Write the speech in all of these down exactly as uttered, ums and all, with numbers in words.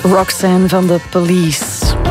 Roxanne van de Police.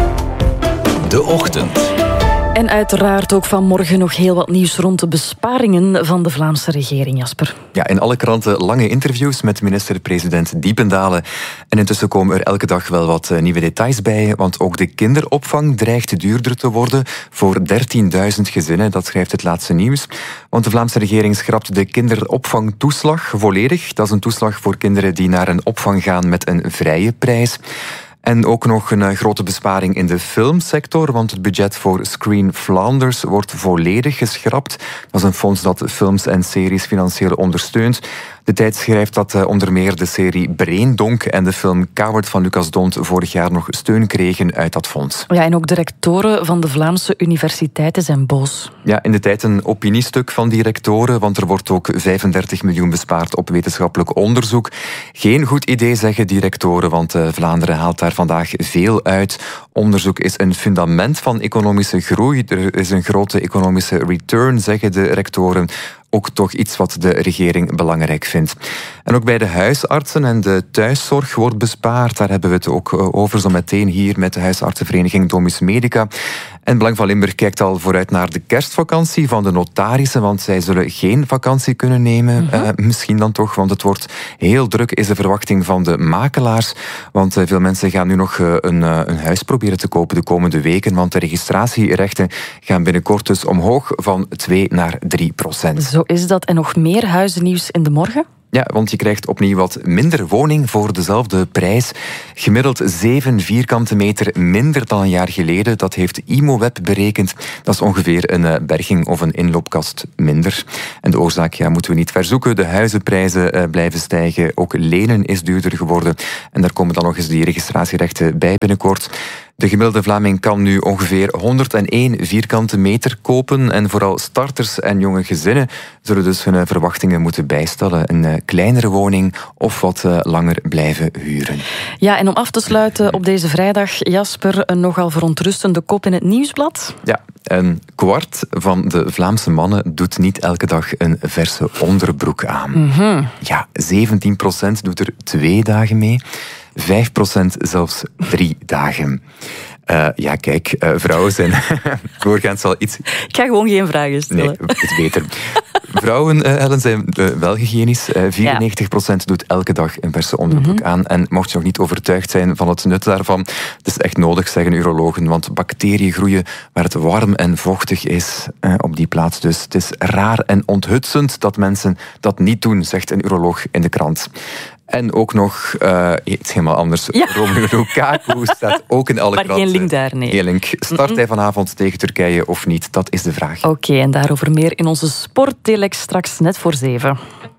De Ochtend. En uiteraard ook vanmorgen nog heel wat nieuws rond de besparingen van de Vlaamse regering, Jasper. Ja, in alle kranten lange interviews met minister-president Diependalen. En intussen komen er elke dag wel wat nieuwe details bij, want ook de kinderopvang dreigt duurder te worden voor dertienduizend gezinnen. Dat schrijft het laatste nieuws. Want de Vlaamse regering schrapt de kinderopvangtoeslag volledig. Dat is een toeslag voor kinderen die naar een opvang gaan met een vrije prijs. En ook nog een grote besparing in de filmsector, want het budget voor Screen Flanders wordt volledig geschrapt. Dat is een fonds dat films en series financieel ondersteunt. De Tijd schrijft dat uh, onder meer de serie Braindonk en de film Coward van Lucas D'Hondt vorig jaar nog steun kregen uit dat fonds. Ja, en ook de rectoren van de Vlaamse universiteiten zijn boos. Ja, in de Tijd een opiniestuk van die rectoren, want er wordt ook vijfendertig miljoen bespaard op wetenschappelijk onderzoek. Geen goed idee, zeggen die rectoren, want uh, Vlaanderen haalt daar vandaag veel uit. Onderzoek is een fundament van economische groei. Er is een grote economische return, zeggen de rectoren. Ook toch iets wat de regering belangrijk vindt. En ook bij de huisartsen en de thuiszorg wordt bespaard. Daar hebben we het ook over zo meteen hier met de huisartsenvereniging Domus Medica. En Belang van Limburg kijkt al vooruit naar de kerstvakantie van de notarissen, want zij zullen geen vakantie kunnen nemen. Mm-hmm. Uh, misschien dan toch, want het wordt heel druk, is de verwachting van de makelaars. Want uh, veel mensen gaan nu nog uh, een, uh, een huis proberen te kopen de komende weken, want de registratierechten gaan binnenkort dus omhoog van twee naar drie procent. Zo is dat. En nog meer huizennieuws in de morgen? Ja, want je krijgt opnieuw wat minder woning voor dezelfde prijs. Gemiddeld zeven vierkante meter minder dan een jaar geleden. Dat heeft ImoWeb berekend. Dat is ongeveer een berging of een inloopkast minder. En de oorzaak ja, moeten we niet verzoeken. De huizenprijzen uh, blijven stijgen. Ook lenen is duurder geworden. En daar komen dan nog eens die registratierechten bij binnenkort. De gemiddelde Vlaming kan nu ongeveer honderdéén vierkante meter kopen. En vooral starters en jonge gezinnen zullen dus hun verwachtingen moeten bijstellen. Een kleinere woning of wat langer blijven huren. Ja, en om af te sluiten op deze vrijdag, Jasper, een nogal verontrustende kop in het Nieuwsblad. Ja, een kwart van de Vlaamse mannen doet niet elke dag een verse onderbroek aan. Mm-hmm. Ja, zeventien procent doet er twee dagen mee. vijf procent zelfs drie dagen. Uh, ja, kijk, uh, vrouwen zijn doorgaans al iets... Ik ga gewoon geen vragen stellen. Nee, iets beter. Vrouwen, uh, Ellen, zijn uh, wel hygiënisch. Uh, vierennegentig procent doet elke dag een verse onderbroek mm-hmm. aan. En mocht je nog niet overtuigd zijn van het nut daarvan, het is echt nodig, zeggen urologen, want bacteriën groeien waar het warm en vochtig is uh, op die plaats. Dus het is raar en onthutsend dat mensen dat niet doen, zegt een uroloog in de krant. En ook nog uh, iets helemaal anders. Ja. Romelu Lukaku staat ook in alle maar kranten. Maar geen link daar, nee. Geen link. Start Mm-mm. hij vanavond tegen Turkije of niet? Dat is de vraag. Oké, okay, en daarover meer in onze Sporttelex straks net voor zeven.